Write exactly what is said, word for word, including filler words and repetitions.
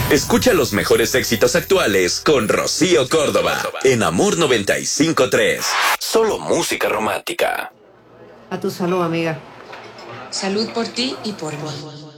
Escucha los mejores éxitos actuales con Rocío Córdoba en Amor noventa y cinco punto tres. Solo música romántica. A tu salud, amiga. Salud por ti y por mí.